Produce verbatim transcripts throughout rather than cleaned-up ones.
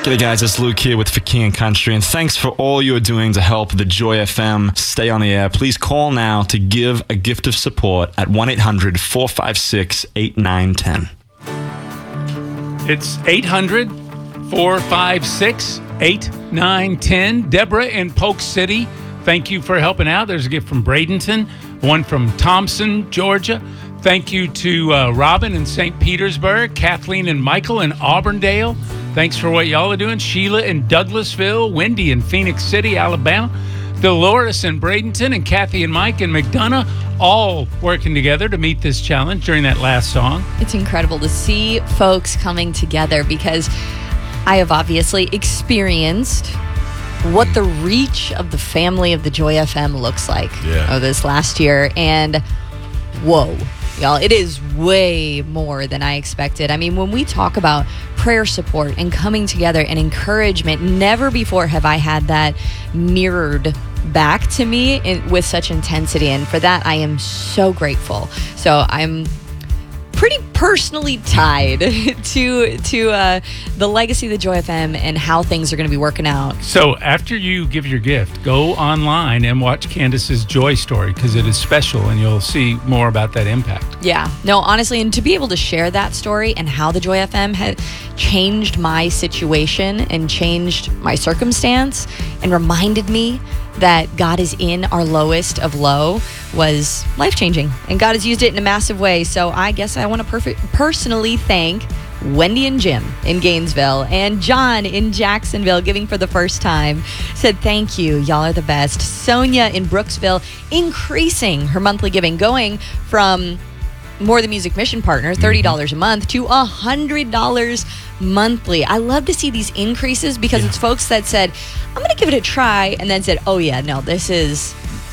G'day guys, it's Luke here with For King and Country, and thanks for all you're doing to help the Joy F M stay on the air. Please call now to give a gift of support at one eight hundred four five six eight nine one zero. It's eight hundred four five six eight nine one zero. Deborah in Polk City, thank you for helping out. There's a gift from Bradenton, one from Thompson, Georgia. Thank you to uh, Robin in Saint Petersburg, Kathleen and Michael in Auburndale. Thanks for what y'all are doing. Sheila in Douglasville, Wendy in Phoenix City, Alabama, Dolores in Bradenton, and Kathy and Mike in McDonough, all working together to meet this challenge during that last song. It's incredible to see folks coming together because I have obviously experienced what the reach of the family of the Joy F M looks like yeah. oh, this last year. And whoa. Y'all, it is way more than I expected. I mean, when we talk about prayer support and coming together and encouragement, never before have I had that mirrored back to me in, with such intensity. And for that, I am so grateful. So I'm pretty personally tied to to uh, the legacy of the Joy F M and how things are going to be working out. So after you give your gift, go online and watch Candace's Joy Story because it is special and you'll see more about that impact. Yeah. No, honestly, and to be able to share that story and how the Joy F M had changed my situation and changed my circumstance and reminded me that God is in our lowest of low was life-changing. And God has used it in a massive way. So I guess I want to perfect, personally thank Wendy and Jim in Gainesville and John in Jacksonville giving for the first time. Said thank you. Y'all are the best. Sonia in Brooksville increasing her monthly giving, going from More Than Music Mission Partner, thirty dollars a month, to one hundred dollars monthly. I love to see these increases because yeah. it's folks that said, I'm going to give it a try, and then said, oh yeah, no, this is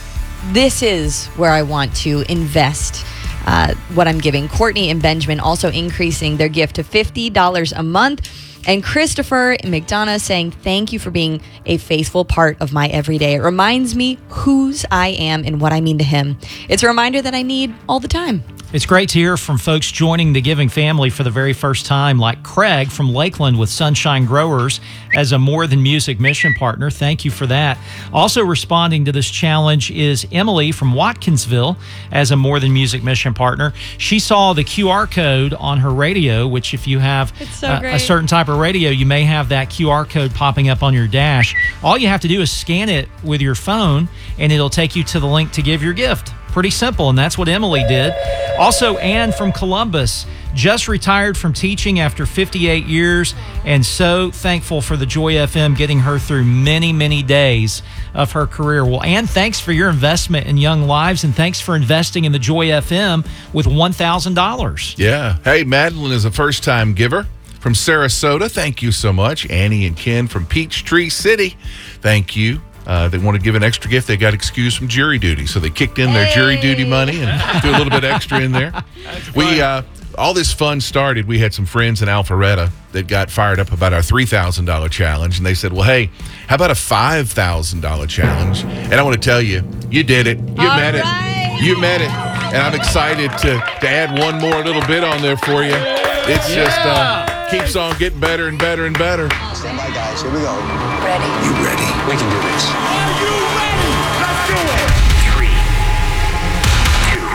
this is where I want to invest uh, what I'm giving. Courtney and Benjamin also increasing their gift to fifty dollars a month. And Christopher in McDonough saying, thank you for being a faithful part of my everyday. It reminds me whose I am and what I mean to him. It's a reminder that I need all the time. It's great to hear from folks joining the giving family for the very first time, like Craig from Lakeland with Sunshine Growers as a More Than Music Mission Partner. Thank you for that. Also responding to this challenge is Emily from Watkinsville as a More Than Music Mission Partner. She saw the Q R code on her radio, which if you have so uh, a certain type of radio, you may have that Q R code popping up on your dash. All you have to do is scan it with your phone, and it'll take you to the link to give your gift. Pretty simple, and that's what Emily did. Also, Ann from Columbus, just retired from teaching after fifty-eight years, and so thankful for the Joy F M getting her through many, many days of her career. Well, Ann, thanks for your investment in young lives, and thanks for investing in the Joy F M with one thousand dollars. Yeah. Hey, Madeline is a first-time giver from Sarasota. Thank you so much. Annie and Ken from Peachtree City. Thank you. Uh, they want to give an extra gift. They got excused from jury duty, so they kicked in their hey. jury duty money and threw a little bit extra in there. We uh, all this fun started. We had some friends in Alpharetta that got fired up about our three thousand dollars challenge, and they said, well, hey, how about a five thousand dollars challenge? And I want to tell you, you did it. You all met right. it. You met it. And I'm excited to, to add one more little bit on there for you. It's yeah. just uh, keeps on getting better and better and better. Stand by, guys. Here we go. Ready. You ready? We can do this. Are you ready? Let's do it. Three, two,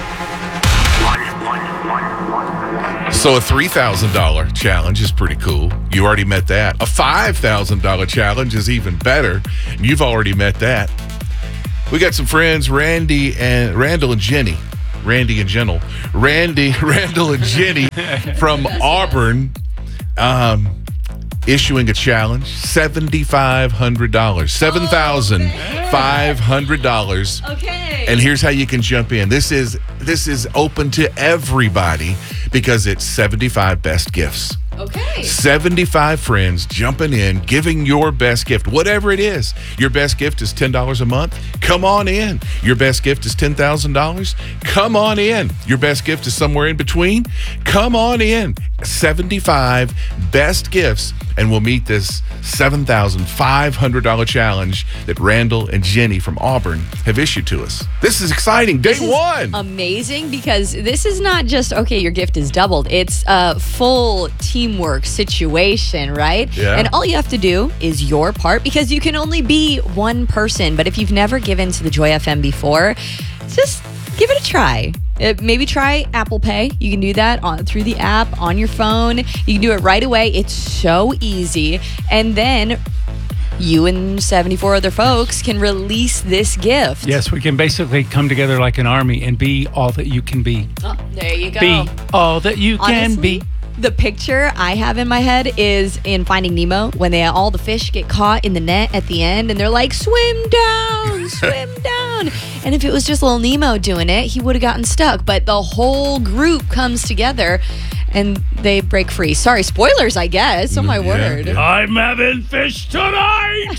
one, one, one, one. So a three thousand dollars challenge is pretty cool. You already met that. A five thousand dollars challenge is even better. You've already met that. We got some friends, Randy and Randall and Jenny. Randy and Gentle. Randy, Randall and Jenny from Auburn. Um, issuing a challenge, seven thousand five hundred dollars. seven thousand five hundred dollars. Okay. And here's how you can jump in. This is this is open to everybody because it's seventy-five best gifts. Okay. seventy-five friends jumping in, giving your best gift, whatever it is. Your best gift is ten dollars a month. Come on in. Your best gift is ten thousand dollars. Come on in. Your best gift is somewhere in between. Come on in. seventy-five best gifts, and we'll meet this seven thousand five hundred dollars challenge that Randall and Jenny from Auburn have issued to us. This is exciting. Day This is one. Amazing, because this is not just, okay, your gift is doubled. It's a full team teamwork situation, right? Yeah. And all you have to do is your part because you can only be one person. But if you've never given to the Joy F M before, just give it a try. Uh, maybe try Apple Pay. You can do that on through the app on your phone. You can do it right away. It's so easy. And then you and seventy-four other folks can release this gift. Yes, we can basically come together like an army and be all that you can be. Oh, there you go. Be all that you can Honestly, be. the picture I have in my head is in Finding Nemo when they all the fish get caught in the net at the end and they're like, swim down, swim down. And if it was just little Nemo doing it, he would have gotten stuck. But the whole group comes together and they break free. Sorry, spoilers, I guess. Oh, my Yeah, word. yeah. I'm having fish tonight.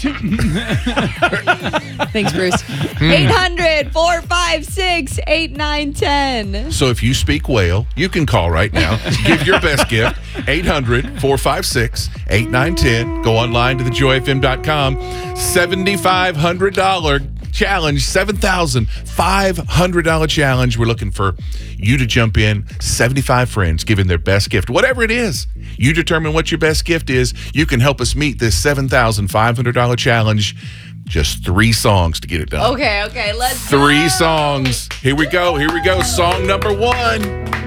Thanks, Bruce. eight hundred, four five six, eight nine one zero. So if you speak whale, you can call right now. Give your best gift, eight hundred, four five six, eight nine one zero. Go online to the joy f m dot com. seven thousand five hundred dollars challenge, seven thousand five hundred dollars challenge. We're looking for you to jump in. seventy-five friends giving their best gift, whatever it is. You determine what your best gift is. You can help us meet this seven thousand five hundred dollars challenge. Just three songs to get it done. Okay, okay, let's Three go. songs. Here we go. Here we go. Song number one.